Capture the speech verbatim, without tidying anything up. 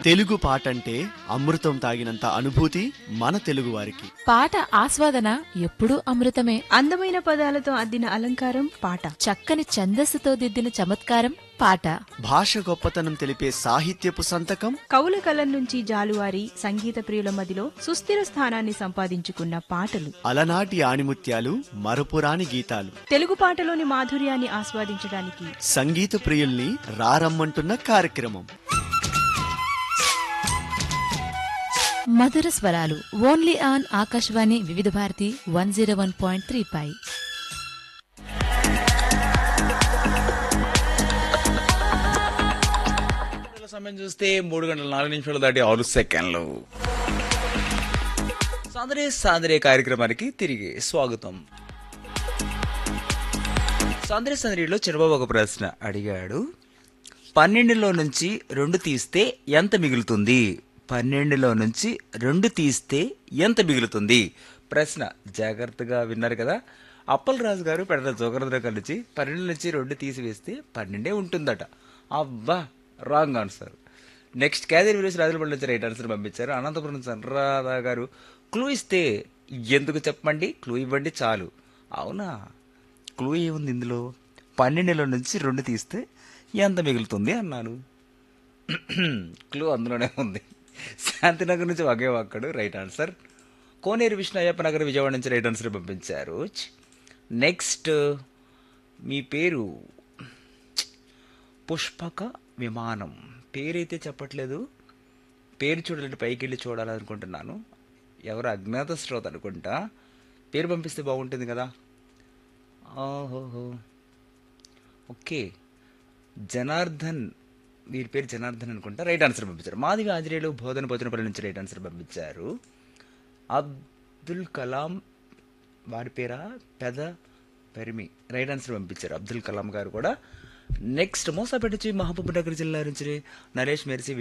తెలుగు పాట అంటే అమృతం తాగినంత అనుభూతి మన తెలుగువారికి. పాట ఆస్వాదన ఎప్పుడూ అమృతమే. అందమైన పదాలతో అద్దిన అలంకారం పాట, చక్కని ఛందస్సుతో దిద్దిన చమత్కారం పాట. భాష గొప్పతనం తెలిపే సాహిత్యపు సంతకం కవుల కలం నుంచి జాలువారి సంగీత ప్రియుల మదిలో సుస్థిర స్థానాన్ని సంపాదించుకున్న పాటలు, అలనాటి ఆణిముత్యాలు, మరపురాని గీతాలు. తెలుగు పాటలోని మాధుర్యాన్ని ఆస్వాదించడానికి సంగీత ప్రియుల్ని రారమ్మంటున్న కార్యక్రమం మధుర స్వరాలు ఓన్లీ ఆన్ ఆకాశవాణి వివిధ Bharati one zero one point three pi. సమయం చూస్తే మూడు గంటల నాలుగు నిమిషాలు దాటి ఆరు సెకండ్లు. సాందరే సాందరే కార్యక్రమానికి తిరిగి స్వాగతం. సాందరే సాందరిలో చంద్రబాబు ఒక ప్రశ్న అడిగాడు. పన్నెండులో నుంచి రెండు తీస్తే ఎంత మిగులుతుంది? పన్నెండులో నుంచి రెండు తీస్తే ఎంత మిగులుతుంది? ప్రశ్న జాగ్రత్తగా విన్నారు కదా. అప్పల్ రాజు గారు పెద్ద జోకరంతో కలిసి పన్నెండు నుంచి రెండు తీసివేస్తే పన్నెండే ఉంటుందట. అబ్బా, రాంగ్ ఆన్సర్. నెక్స్ట్ క్యాదర్ విలేజ్ రాజులపల్లి నుంచి రైట్ ఆన్సర్ పంపించారు. అనంతపురం సన్రాధా గారు క్లూ ఇస్తే ఎందుకు చెప్పండి, క్లూ ఇవ్వండి చాలు. అవునా, క్లూ ఏముంది ఇందులో? పన్నెండులో నుంచి రెండు తీస్తే ఎంత మిగులుతుంది అన్నాను. క్లూ అందులోనే ఉంది. శాంతినగర్ నుంచి ఒకే ఒక్కడు రైట్ ఆన్సర్. కోనేరు విష్ణు అయ్యప్ప నగర్ విజయవాడ నుంచి రైట్ ఆన్సర్ పంపించారు. నెక్స్ట్ మీ పేరు పుష్పక విమానం. పేరైతే చెప్పట్లేదు, పేరు చూడాలంటే పైకి వెళ్ళి చూడాలనుకుంటున్నాను. ఎవరు అజ్ఞాత శ్రోత అనుకుంటా. పేరు పంపిస్తే బాగుంటుంది కదా. ఓహోహో, ఓకే, జనార్దన్, వీరి పేరు జనార్దన్ అనుకుంటా. రైట్ ఆన్సర్ పంపించారు. మాదివి ఆంజనేయులు బోధన పోచనపల్లి నుంచి రైట్ ఆన్సర్ పంపించారు. అబ్దుల్ కలాం, వారి పేరా పెద పరిమి, రైట్ ఆన్సర్ పంపించారు అబ్దుల్ కలాం గారు కూడా. నెక్స్ట్ మోసాపేట నుంచి మహబూబ్ నగర్ జిల్లా నుంచి నరేష్ మెర్సీ